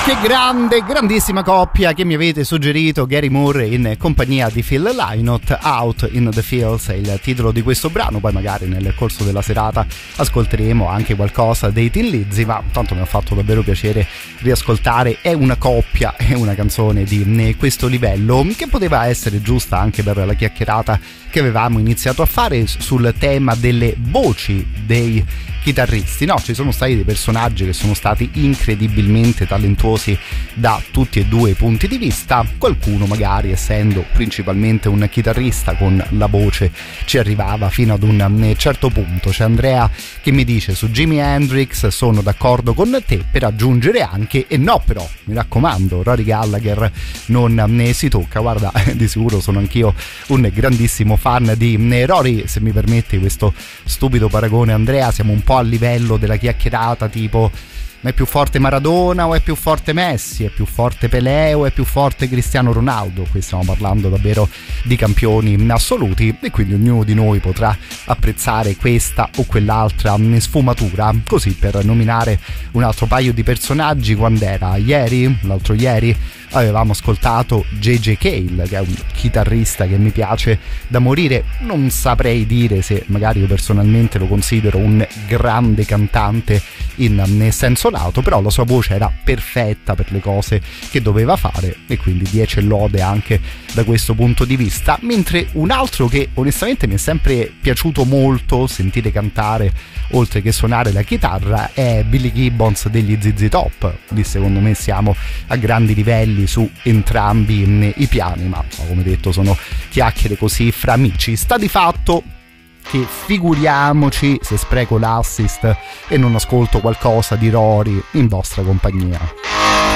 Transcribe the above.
Che grande, grandissima coppia che mi avete suggerito, Gary Moore in compagnia di Phil Lynott. Out in the Fields è il titolo di questo brano, poi magari nel corso della serata ascolteremo anche qualcosa dei Thin Lizzy, ma tanto mi ha fatto davvero piacere riascoltare. È una coppia, è una canzone di questo livello che poteva essere giusta anche per la chiacchierata che avevamo iniziato a fare sul tema delle voci dei chitarristi. No, ci sono stati dei personaggi che sono stati incredibilmente talentuosi da tutti e due i punti di vista. Qualcuno magari, essendo principalmente un chitarrista con la voce, ci arrivava fino ad un certo punto. C'è Andrea che mi dice: su Jimi Hendrix sono d'accordo con te, per aggiungere anche e no, però mi raccomando, Rory Gallagher non ne si tocca. Guarda, di sicuro sono anch'io un grandissimo fan di Rory, se mi permetti questo stupido paragone, Andrea. Siamo un po' a livello della chiacchierata tipo: ma è più forte Maradona o è più forte Messi? È più forte Pelé o è più forte Cristiano Ronaldo? Qui stiamo parlando davvero di campioni assoluti e quindi ognuno di noi potrà apprezzare questa o quell'altra sfumatura. Così, per nominare un altro paio di personaggi, quando era l'altro ieri avevamo ascoltato J.J. Cale, che è un chitarrista che mi piace da morire. Non saprei dire se magari io personalmente lo considero un grande cantante in senso lato, però la sua voce era perfetta per le cose che doveva fare e quindi 10 lode anche da questo punto di vista. Mentre un altro che onestamente mi è sempre piaciuto molto sentire cantare oltre che suonare la chitarra è Billy Gibbons degli ZZ Top. Lì secondo me siamo a grandi livelli su entrambi i piani, ma come detto sono chiacchiere così fra amici. Sta di fatto che figuriamoci se spreco l'assist e non ascolto qualcosa di Rory in vostra compagnia.